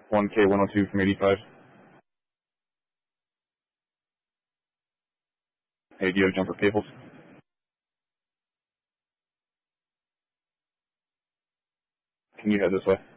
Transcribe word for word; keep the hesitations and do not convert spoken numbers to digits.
one K one oh two from eighty-five. Hey, do you have jumper cables? Can you head this way?